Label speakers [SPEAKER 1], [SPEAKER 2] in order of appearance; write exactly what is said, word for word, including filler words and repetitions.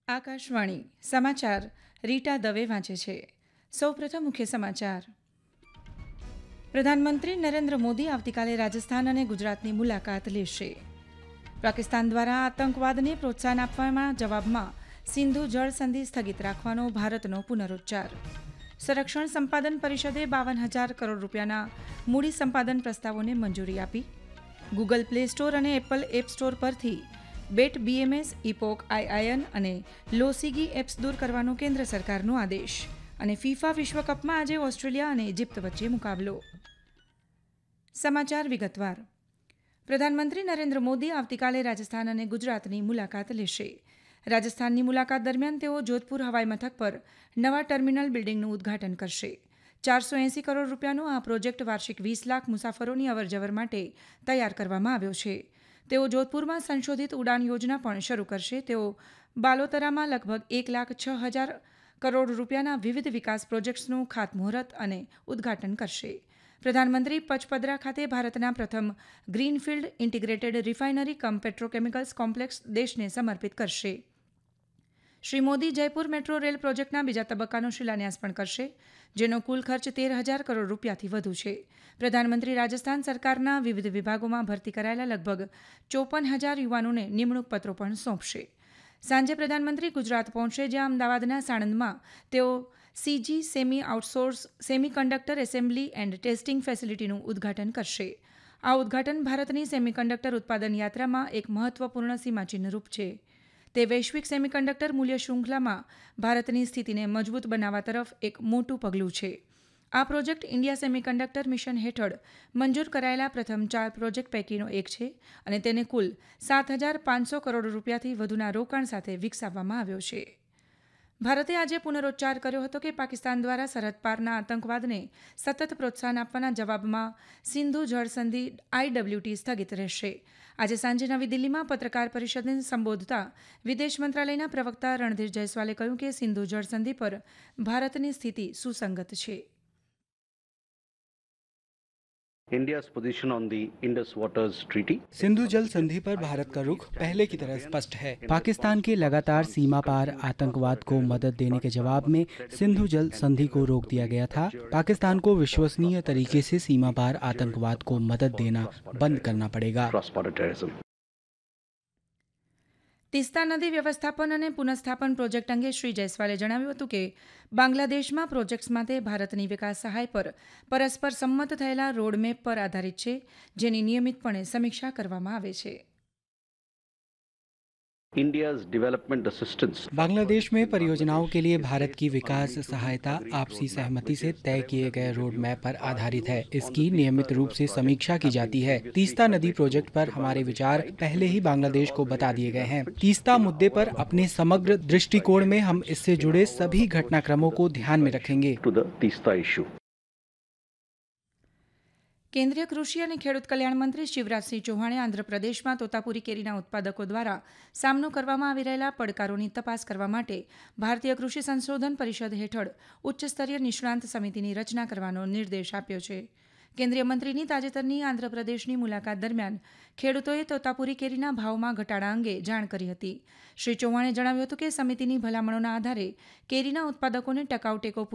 [SPEAKER 1] આકાશવાણી સમાચાર રીટા દવે વાંચે છે. સૌપ્રથમ મુખ્ય સમાચાર. પ્રધાનમંત્રી નરેન્દ્ર મોદી આવતીકાલે રાજસ્થાન અને ગુજરાતની મુલાકાત લેશે. પાકિસ્તાન દ્વારા આતંકવાદને પ્રોત્સાહન આપવાના જવાબમાં સિંધુ જળ સંધિ સ્થગિત રાખવાનો ભારતનો પુનરોચ્ચાર. સંરક્ષણ સંપાદન પરિષદે બાવન હજાર કરોડ રૂપિયાના મૂડી સંપાદન પ્રસ્તાવોને મંજૂરી આપી. ગૂગલ પ્લે સ્ટોર અને એપલ એપ સ્ટોર પરથી બેટ બીએમએસ, ઇપોક આઈઆઈએન અને લોસીગી એપ્સ દૂર કરવાનો કેન્દ્ર સરકારનો આદેશ. અને ફીફા વિશ્વકપમાં આજે ઓસ્ટ્રેલિયા અને ઇજિપ્ત વચ્ચે મુકાબલો. સમાચાર વિગતવાર. પ્રધાનમંત્રી નરેન્દ્ર મોદી આવતીકાલે રાજસ્થાન અને ગુજરાતની મુલાકાત લેશે. રાજસ્થાનની મુલાકાત દરમિયાન તેઓ જોધપુર હવાઈ મથક પર નવા ટર્મિનલ બિલ્ડિંગનું ઉદ્ઘાટન કરશે. ચારસો એંસી કરોડ રૂપિયાનો આ પ્રોજેક્ટ વાર્ષિક વીસ લાખ મુસાફરોની અવરજવર માટે તૈયાર કરવામાં આવ્યો છે. તેઓ જોધપુરમાં સંશોધિત ઉડાન યોજના પણ શરૂ કરશે. તેઓ બાલોતરામાં લગભગ એક લાખ છ હજાર કરોડ રૂપિયાના વિવિધ વિકાસ પ્રોજેક્ટ્સનું ખાતમુહૂર્ત અને ઉદ્ઘાટન કરશે. પ્રધાનમંત્રી પચપદરા ખાતે ભારતના પ્રથમ ગ્રીનફિલ્ડ ઇન્ટિગ્રેટેડ રિફાઇનરી કમ પેટ્રોકેમિકલ્સ કોમ્પ્લેક્સ દેશને સમર્પિત કરશે. શ્રી મોદી જયપુર મેટ્રો રેલ પ્રોજેક્ટના બીજા તબક્કાનો શિલાન્યાસ પણ કરશે, જેનો કુલ ખર્ચ તેર હજાર કરોડ રૂપિયાથી વધુ છે. પ્રધાનમંત્રી રાજસ્થાન સરકારના વિવિધ વિભાગોમાં ભરતી કરાયેલા લગભગ ચોપન હજાર યુવાનોને નિમણૂક પત્રો પણ સોંપશે. સાંજે પ્રધાનમંત્રી ગુજરાત પહોંચશે, જ્યાં અમદાવાદના સાણંદમાં તેઓ CG semi outsource semi conductor assembly and testing ફેસિલિટીનું ઉદ્ઘાટન કરશે. આ ઉદ્ઘાટન ભારતની સેમીકન્ડક્ટર ઉત્પાદન યાત્રામાં એક મહત્વપૂર્ણ સીમાચિહ્નરૂપ છે. તે વૈશ્વિક સેમીકન્ડક્ટર મૂલ્ય શૃંખલામાં ભારતની સ્થિતિને મજબૂત બનાવવા તરફ એક મોટું પગલું છે. આ પ્રોજેક્ટ ઇન્ડિયા સેમીકન્ડક્ટર મિશન હેઠળ મંજૂર કરાયેલા પ્રથમ ચાર પ્રોજેક્ટ પૈકીનો એક છે અને તેને કુલ સાત હજાર પાંચસો કરોડ રૂપિયાથી વધુના રોકાણ સાથે વિકસાવવામાં આવ્યો છે. ભારતે આજે પુનરોચ્ચાર કર્યો હતો કે પાકિસ્તાન દ્વારા સરહદ પારના આતંકવાદને સતત પ્રોત્સાહન આપવાના જવાબમાં સિંધુ જળ સંધિ આઈડબ્લ્યુટી સ્થગિત રહેશે. આજે સાંજે નવી દિલ્હીમાં પત્રકાર પરિષદને સંબોધતા વિદેશ મંત્રાલયના પ્રવક્તા રણધીર જયસ્વાલે કહ્યું કે સિંધુ જળ સંધિ પર ભારતની સ્થિતિ સુસંગત છે.
[SPEAKER 2] India's position on the Indus Waters Treaty.
[SPEAKER 3] Sindhu जल संधि पर भारत का रुख पहले की तरह स्पष्ट है. पाकिस्तान के लगातार सीमा पार आतंकवाद को मदद देने के जवाब में सिंधु जल संधि को रोक दिया गया था. पाकिस्तान को विश्वसनीय तरीके से सीमा पार आतंकवाद को मदद देना बंद करना पड़ेगा.
[SPEAKER 1] તીસ્તા નદી વ્યવસ્થાપન અને પુનઃસ્થાપન પ્રોજેક્ટ અંગે શ્રી જયસ્વાલે જણાવ્યું હતું કે બાંગ્લાદેશમાં પ્રોજેક્ટ્સ માટે ભારતની વિકાસ સહાય પર પરસ્પર સંમત થયેલા રોડમેપ પર આધારિત છે, જેની નિયમિતપણે સમીક્ષા કરવામાં આવે છે.
[SPEAKER 2] India's development assistance.
[SPEAKER 3] बांग्लादेश में परियोजनाओं के लिए भारत की विकास सहायता आपसी सहमति से तय किए गए रोड मैप पर आधारित है. इसकी नियमित रूप से समीक्षा की जाती है. तीस्ता नदी प्रोजेक्ट पर हमारे विचार पहले ही बांग्लादेश को बता दिए गए हैं. तीस्ता मुद्दे पर अपने समग्र दृष्टिकोण में हम इससे जुड़े सभी घटनाक्रमों को ध्यान में रखेंगे.
[SPEAKER 2] To the Teesta issue.
[SPEAKER 1] કેન્દ્રીય કૃષિ અને ખેડૂત કલ્યાણ મંત્રી શિવરાજસિંહ ચૌહાણે આંધ્રપ્રદેશમાં તોતાપુરી કેરીના ઉત્પાદકો દ્વારા સામનો કરવામાં આવી રહેલા પડકારોની તપાસ કરવા માટે ભારતીય કૃષિ સંશોધન પરિષદ હેઠળ ઉચ્ચસ્તરીય નિષ્ણાંત સમિતિની રચના કરવાનો નિર્દેશ આપ્યો છે. કેન્દ્રીય મંત્રીની તાજેતરની આંધ્રપ્રદેશની મુલાકાત દરમિયાન ખેડૂતોએ તોતાપુરી કેરીના ભાવમાં ઘટાડા અંગે જાણ કરી હતી. શ્રી ચૌહાણે જણાવ્યું હતું કે સમિતિની ભલામણોના આધારે કેરીના ઉત્પાદકોને ટકાઉ ટેકો